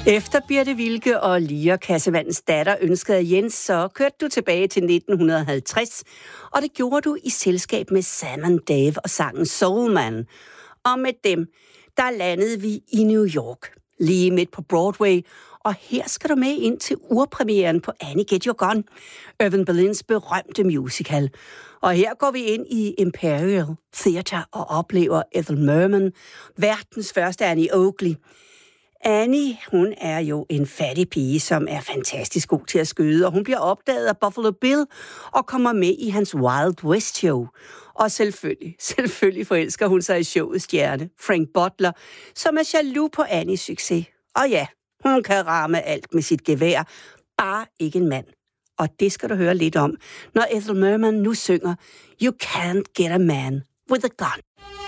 Efter Birte Wilke og Lia Kassevandens datter ønskede af Jens, så kørte du tilbage til 1950, og det gjorde du i selskab med Sam & Dave og sangen Soul Man. Og med dem, der landede vi i New York, lige midt på Broadway, og her skal du med ind til urpremieren på Annie Get Your Gun, Irving Berlins berømte musical. Og her går vi ind i Imperial Theatre og oplever Ethel Merman, verdens første Annie Oakley. Annie, hun er jo en fattig pige, som er fantastisk god til at skyde, og hun bliver opdaget af Buffalo Bill og kommer med i hans Wild West show. Og selvfølgelig forelsker hun sig i showets stjerne, Frank Butler, som er jaloux på Annies succes. Og ja, hun kan ramme alt med sit gevær, bare ikke en mand. Og det skal du høre lidt om, når Ethel Merman nu synger You Can't Get a Man with a Gun.